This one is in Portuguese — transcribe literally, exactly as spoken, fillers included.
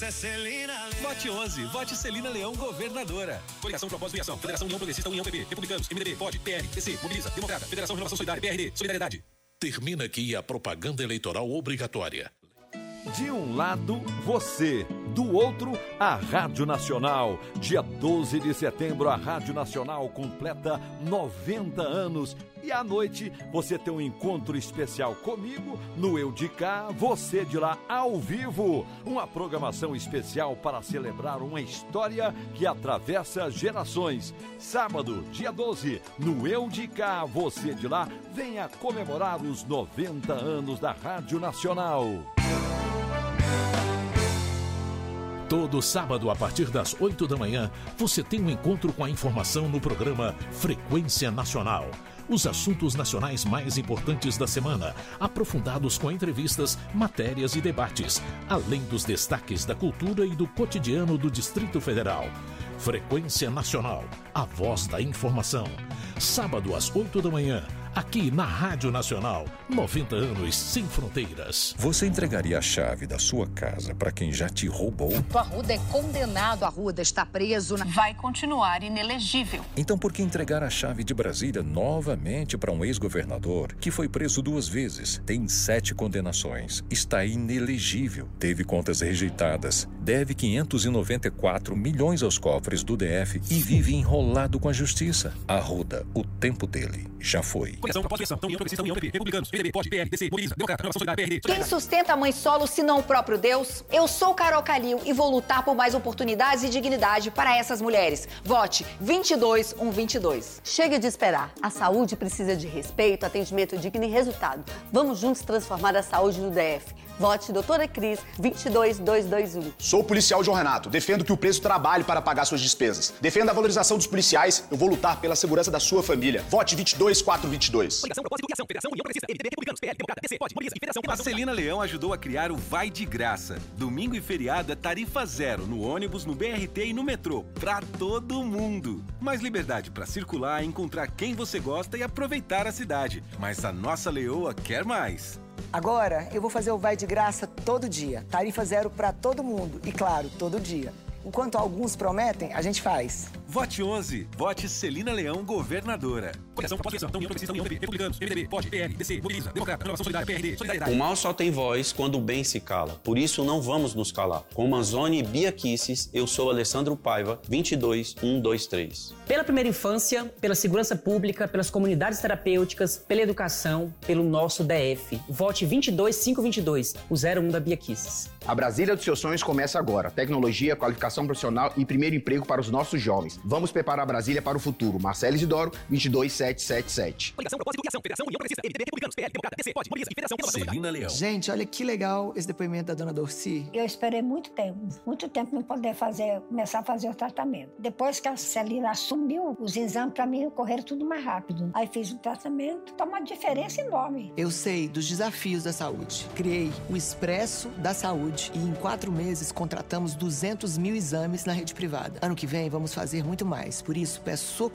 Vote onze, vote Celina Leão, governadora. Coligação Propósito e Ação, Federação União Progressista, União P P, Republicanos, M D B, P O D, P L, P C, Mobiliza, Democrata, Federação Renovação Solidária, P R D, Solidariedade. Termina aqui a propaganda eleitoral obrigatória. De um lado, você. Do outro, a Rádio Nacional. Dia doze de setembro, a Rádio Nacional completa noventa anos. E à noite, você tem um encontro especial comigo, no Eu de Cá, você de lá, ao vivo. Uma programação especial para celebrar uma história que atravessa gerações. Sábado, dia doze, no Eu de Cá, você de lá, venha comemorar os noventa anos da Rádio Nacional. Todo sábado, a partir das oito da manhã, você tem um encontro com a informação no programa Frequência Nacional. Os assuntos nacionais mais importantes da semana, aprofundados com entrevistas, matérias e debates, além dos destaques da cultura e do cotidiano do Distrito Federal. Frequência Nacional, a voz da informação. Sábado às oito da manhã, aqui na Rádio Nacional, noventa anos sem fronteiras. Você entregaria a chave da sua casa para quem já te roubou? O Arruda é condenado, Arruda está preso. Na... Vai continuar inelegível. Então por que entregar a chave de Brasília novamente para um ex-governador que foi preso duas vezes, tem sete condenações, está inelegível, teve contas rejeitadas, deve quinhentos e noventa e quatro milhões aos cofres do D F e vive enrolado com a justiça? Arruda, o tempo dele já foi. Coligação Propósito e Ação, União Progressista, União P P, Republicanos, P D B, P O D, P L, P C, Mobiliza, Democrata, Renovação Solidária, P R D. Quem sustenta a mãe solo se não o próprio Deus? Eu sou Carol Calil e vou lutar por mais oportunidades e dignidade para essas mulheres. Vote vinte e dois, um vinte e dois. Chega de esperar. A saúde precisa de respeito, atendimento digno e resultado. Vamos juntos transformar a saúde do D F. Vote Doutora Cris, vinte e dois, dois dois um. Sou o policial João Renato. Defendo que o preso trabalhe para pagar suas despesas. Defendo a valorização dos policiais. Eu vou lutar pela segurança da sua família. Vote vinte e dois, quatro vinte e dois. Coligação Propósito e Ação, Federação União Progressista, M D B, Republicanos, P L, Democrata, P C, P O D, Mobiliza e Federação. A Celina Leão ajudou a criar o Vai de Graça. Domingo e feriado é tarifa zero no ônibus, no B R T e no metrô. Pra todo mundo. Mais liberdade para circular, encontrar quem você gosta e aproveitar a cidade. Mas a nossa leoa quer mais. Agora, eu vou fazer o Vai de Graça todo dia. Tarifa zero para todo mundo. E, claro, todo dia. Enquanto alguns prometem, a gente faz. Vote onze. Vote Celina Leão, governadora. Coligação Propósito e Ação, União Progressista, União P P, Republicanos, M D B, P O D, P L, P C, Mobiliza, Democrata, Renovação Solidária, P R D, Solidariedade. O mal só tem voz quando o bem se cala. Por isso, não vamos nos calar. Com Manzoni e Bia Kicis, eu sou Alessandro Paiva, vinte e dois, um dois três. Pela primeira infância, pela segurança pública, pelas comunidades terapêuticas, pela educação, pelo nosso D F. Vote vinte e dois, cinco vinte e dois, o zero um da Bia Kicis. A Brasília dos seus sonhos começa agora. Tecnologia, qualificação profissional e primeiro emprego para os nossos jovens. Vamos preparar a Brasília para o futuro. Marcelo Isidoro, vinte e dois, sete sete sete. Coligação Propósito e Ação, Federação União Progressista, M D B, Republicanos, P L, Democrata, P C, P O D, Mobiliza e Federação. Celina Leão. Gente, olha que legal esse depoimento da dona Dorci. Eu esperei muito tempo, muito tempo não poder fazer, começar a fazer o tratamento. Depois que a Celina assumiu, os exames para mim correram tudo mais rápido. Aí fiz o tratamento, tá uma diferença enorme. Eu sei dos desafios da saúde. Criei o Expresso da Saúde e em quatro meses contratamos duzentos mil exames na rede privada. Ano que vem vamos fazer muito mais. Por isso, peço sua